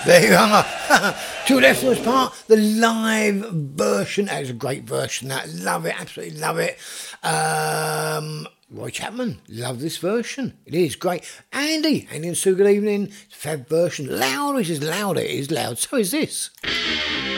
There you are. To Left Was Part, the live version. That is a great version. That love it, absolutely love it. Roy Chapman, love this version. It is great. Andy and Sue, good evening. Fab version. Loud, it is loud. It is loud. So is this.